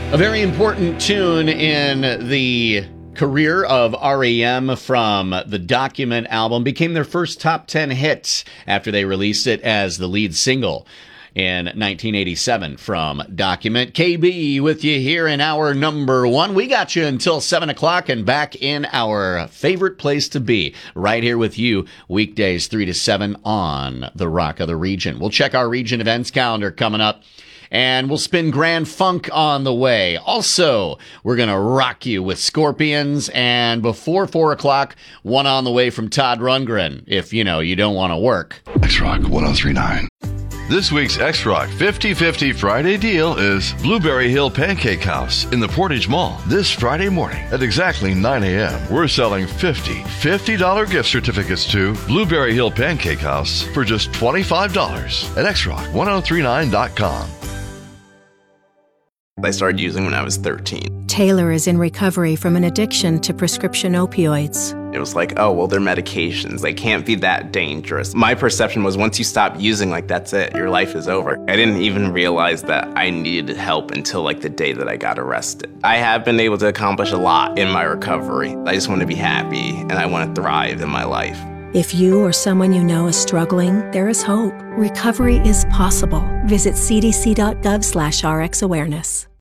A very important tune in the career of REM from the Document album, became their first top 10 hit after they released it as the lead single in 1987 from Document. KB with you here in hour number 1. We got you until 7 o'clock and back in our favorite place to be, right here with you, weekdays 3 to 7 on the Rock of the Region. We'll check our region events calendar coming up, and we'll spin Grand Funk on the way. Also, we're going to rock you with Scorpions. And before 4 o'clock, one on the way from Todd Rundgren, if, you don't want to work. X-Rock 1039. This week's X-Rock 50/50 Friday deal is Blueberry Hill Pancake House in the Portage Mall. This Friday morning at exactly 9 a.m., we're selling $50 gift certificates to Blueberry Hill Pancake House for just $25 at xrock1039.com. I started using when I was 13. Taylor is in recovery from an addiction to prescription opioids. It was like, oh, well, they're medications. They can't be that dangerous. My perception was once you stop using, that's it. Your life is over. I didn't even realize that I needed help until the day that I got arrested. I have been able to accomplish a lot in my recovery. I just want to be happy and I want to thrive in my life. If you or someone you know is struggling, there is hope. Recovery is possible. Visit cdc.gov/RxAwareness.